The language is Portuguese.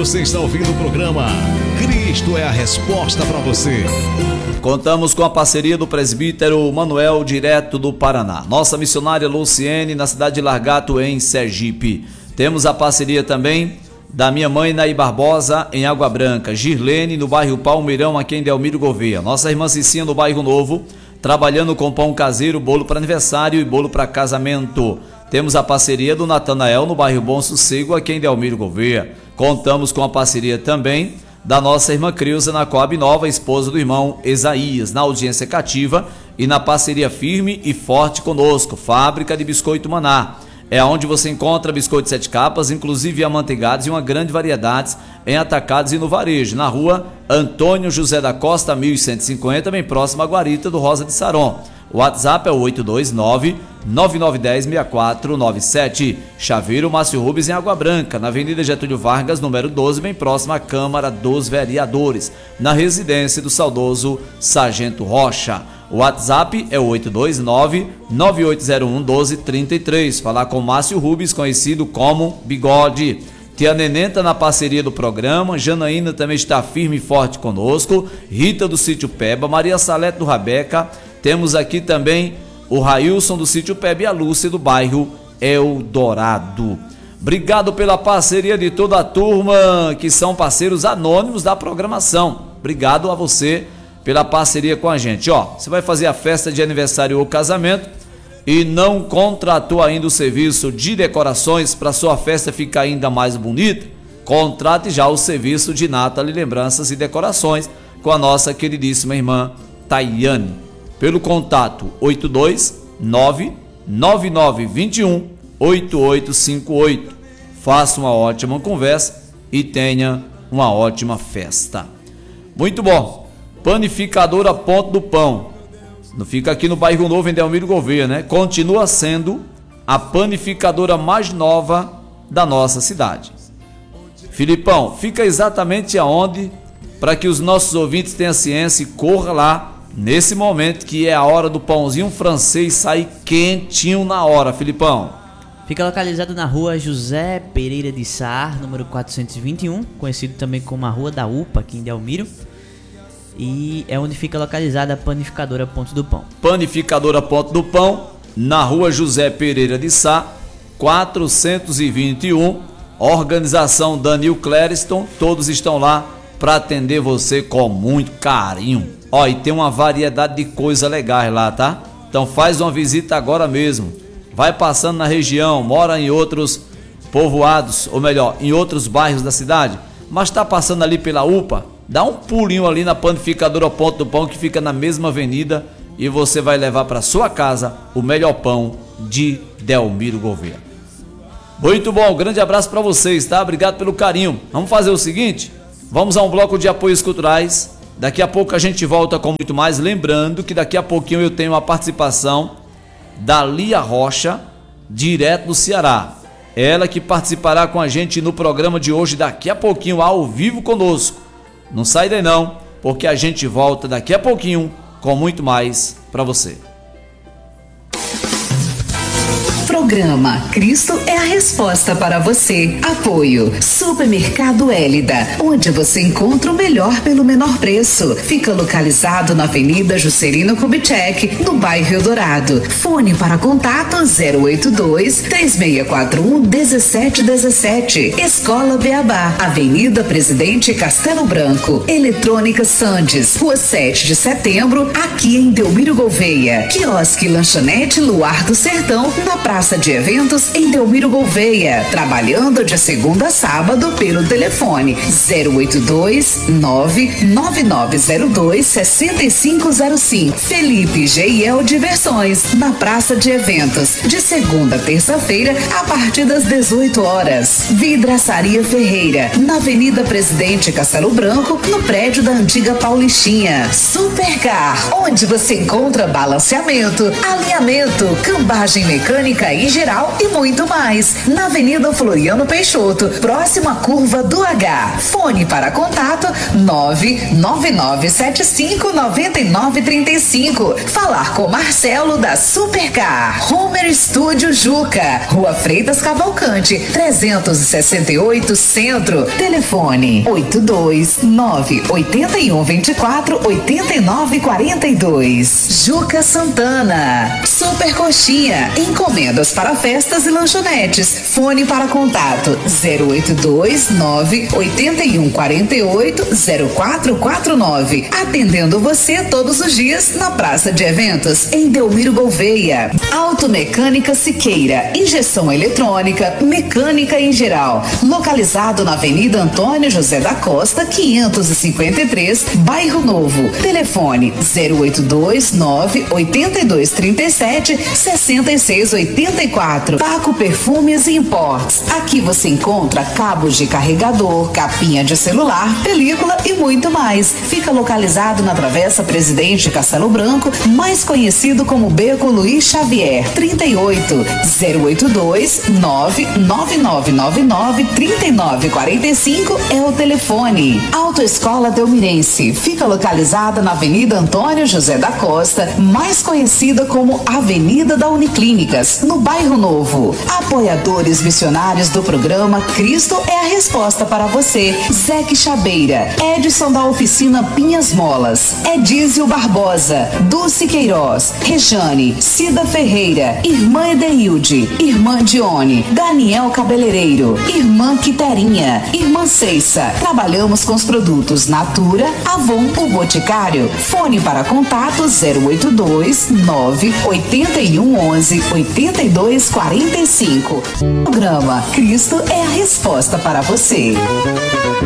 Você está ouvindo o programa Cristo é a Resposta para você. Contamos com a parceria do presbítero Manuel, direto do Paraná. Nossa missionária Luciene, na cidade de Largato, em Sergipe. Temos a parceria também da minha mãe Naí Barbosa, em Água Branca. Girlene, no bairro Palmeirão, aqui em Delmiro Gouveia. Nossa irmã Cicinha, no bairro Novo, trabalhando com pão caseiro, bolo para aniversário e bolo para casamento. Temos a parceria do Natanael, no bairro Bom Sossego, aqui em Delmiro Gouveia. Contamos com a parceria também da nossa irmã Creuza, na Coab Nova, esposa do irmão Esaías, na audiência cativa e na parceria firme e forte conosco, Fábrica de Biscoito Maná. É onde você encontra biscoito 7 capas, inclusive amanteigados e uma grande variedade em atacados e no varejo, na rua Antônio José da Costa, 1150, bem próximo à guarita do Rosa de Saron. O WhatsApp é o 829-9910-6497. Chaveiro Márcio Rubens, em Água Branca, na Avenida Getúlio Vargas, número 12, bem próximo à Câmara dos Vereadores, na residência do saudoso Sargento Rocha. O WhatsApp é o 829-9801-1233. Falar com Márcio Rubens, conhecido como Bigode. Tia Neném está na parceria do programa, Janaína também está firme e forte conosco, Rita do Sítio Peba, Maria Salete do Rabeca. Temos aqui também o Railson do Sítio Peba e a Lúcia do bairro Eldorado. Obrigado pela parceria de toda a turma, que são parceiros anônimos da programação. Obrigado a você pela parceria com a gente. Você vai fazer a festa de aniversário ou casamento e não contratou ainda o serviço de decorações para sua festa ficar ainda mais bonita? Contrate já o serviço de Nathalie Lembranças e Decorações com a nossa queridíssima irmã Tayane. Pelo contato 829-9921-8858. Faça uma ótima conversa e tenha uma ótima festa. Muito bom. Panificadora Ponto do Pão. Não fica aqui no bairro Novo, em Delmiro Gouveia, né? Continua sendo a panificadora mais nova da nossa cidade. Filipão, fica exatamente aonde, para que os nossos ouvintes tenham ciência e corra lá nesse momento, que é a hora do pãozinho francês sair quentinho na hora, Filipão. Fica localizado na rua José Pereira de Sá, número 421, conhecido também como a Rua da UPA, aqui em Delmiro. E é onde fica localizada a Panificadora Ponto do Pão. Panificadora Ponto do Pão, na rua José Pereira de Sá, 421, organização Danil Clériston. Todos estão lá para atender você com muito carinho. E tem uma variedade de coisa legais lá, tá? Então faz uma visita agora mesmo. Vai passando na região, mora em outros povoados, ou melhor, em outros bairros da cidade, mas está passando ali pela UPA, dá um pulinho ali na Panificadora Ponto do Pão, que fica na mesma avenida, e você vai levar para sua casa o melhor pão de Delmiro Gouveia. Muito bom, grande abraço para vocês, tá? Obrigado pelo carinho. Vamos fazer o seguinte, vamos a um bloco de apoios culturais. Daqui a pouco a gente volta com muito mais. Lembrando que daqui a pouquinho eu tenho a participação da Lia Rocha, direto do Ceará. Ela que participará com a gente no programa de hoje, daqui a pouquinho, ao vivo conosco. Não sai daí não, porque a gente volta daqui a pouquinho com muito mais para você. Programa Cristo é a Resposta para você. Apoio Supermercado Hélida, onde você encontra o melhor pelo menor preço. Fica localizado na Avenida Juscelino Kubitschek, no bairro Eldorado. Fone para contato 082-3641-1717. Escola Beabá, Avenida Presidente Castelo Branco. Eletrônica Sandes, Rua 7 de Setembro, aqui em Delmiro Gouveia. Quiosque Lanchonete Luar do Sertão, na Praça de Eventos em Delmiro Gouveia, trabalhando de segunda a sábado pelo telefone 082-99902-6505. Felipe G&L Diversões, na Praça de Eventos, de segunda a terça-feira, a partir das 18 horas. Vidraçaria Ferreira, na Avenida Presidente Castelo Branco, no prédio da antiga Paulistinha. Supercar, onde você encontra balanceamento, alinhamento, cambagem mecânica e em geral e muito mais. Na Avenida Floriano Peixoto, próxima à curva do H. Fone para contato 999759935. Falar com Marcelo da Supercar. Homer Studio Juca, Rua Freitas Cavalcante, 368 Centro. Telefone 829-8124-8942. Juca Santana. Super Coxinha. Encomendas para festas e lanchonetes. Fone para contato 082-9-8148-0449. Atendendo você todos os dias na Praça de Eventos, em Delmiro Gouveia. Automecânica Siqueira. Injeção eletrônica, mecânica em geral. Localizado na Avenida Antônio José da Costa, 553, Bairro Novo. Telefone 082-9-8237-6684. Paco Perfumes e Imports. Aqui você encontra cabos de carregador, capinha de celular, película e muito mais. Fica localizado na Travessa Presidente Castelo Branco, mais conhecido como Beco Luiz Xavier. 38 082-99999-3945 é o telefone. Autoescola Delmirense. Fica localizada na Avenida Antônio José da Costa, mais conhecida como Avenida da Uniclínicas, no Bairro Novo. Apoiadores missionários do programa Cristo é a Resposta para você. Zeque Chabeira, Edson da Oficina Pinhas Molas, Edísio Barbosa, Dulce Queiroz, Rejane, Cida Ferreira, Irmã Edeilde, Irmã Dione, Daniel Cabeleireiro, Irmã Quiterinha, Irmã Ceissa. Trabalhamos com os produtos Natura, Avon, o Boticário. Fone para contato 082-9-8111-8245. Programa Cristo é a Resposta para você.